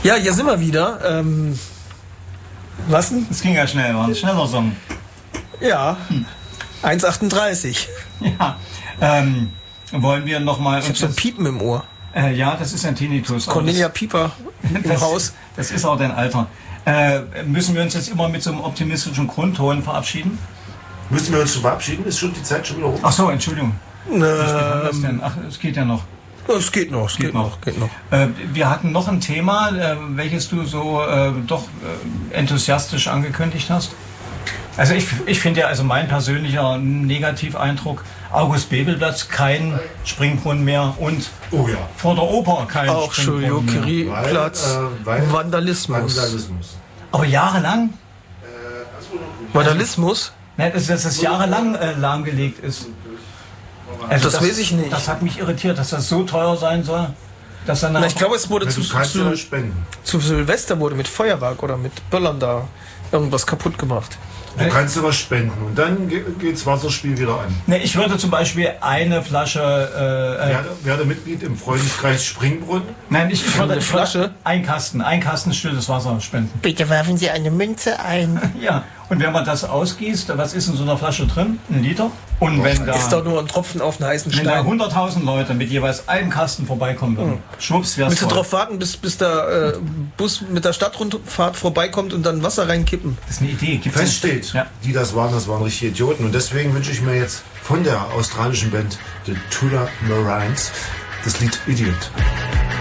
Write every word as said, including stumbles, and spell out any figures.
Ja, hier sind wir wieder. Ähm, was denn? Es ging ja schnell, war ein schneller Song. Ja, hm. eins achtunddreißig. Ja, ähm, wollen wir nochmal... Ich hab so ein Piepen im Ohr. Äh, ja, das ist ein Tinnitus. Cornelia Pieper im das, Haus. Das ist auch dein Alter. Äh, müssen wir uns jetzt immer mit so einem optimistischen Grundton verabschieden? Müssen wir uns schon verabschieden? Ist schon die Zeit schon wieder rum? Ach so, Entschuldigung. Ähm, Was denn? Ach, es geht ja noch. Es geht noch, es geht, geht noch. noch. Geht noch. Äh, wir hatten noch ein Thema, äh, welches du so äh, doch äh, enthusiastisch angekündigt hast. Also ich, ich finde ja, also mein persönlicher Negativeindruck, August-Bebel-Platz, kein Springbrunnen mehr und oh ja. vor der Oper kein auch Springbrunnen mehr. Julius-Curie-Platz, äh, Vandalismus. Vandalismus. Aber jahrelang? Äh, also, Vandalismus? Nein, dass das, das jahrelang äh, lahmgelegt ist. Also das, das weiß ich nicht. Das hat mich irritiert, dass das so teuer sein soll. Dass dann Na, ich glaube, es wurde zu, zu, zu Silvester wurde mit Feuerwerk oder mit Böllern da irgendwas kaputt gemacht. Du kannst aber spenden und dann geht das Wasserspiel wieder an. Ne, ich würde zum Beispiel eine Flasche... Äh, werde, werde Mitglied im Freundeskreis Springbrunnen. Nein, ich, ich würde eine Flasche. Ein Kasten, ein Kasten stilles Wasser spenden. Bitte werfen Sie eine Münze ein. Ja, und wenn man das ausgießt, was ist in so einer Flasche drin? Ein Liter? Und wenn da... Ist doch nur ein Tropfen auf einen heißen Stein. Wenn da hunderttausend Leute mit jeweils einem Kasten vorbeikommen würden, hm. schwupps, wär's Willst du darauf warten, bis, bis der äh, Bus mit der Stadtrundfahrt vorbeikommt und dann Wasser reinkippen? Das ist eine Idee. Gibt's Feststeht, ja. die das waren, das waren richtige Idioten. Und deswegen wünsche ich mir jetzt von der australischen Band The Tula Marines das Lied Idiot.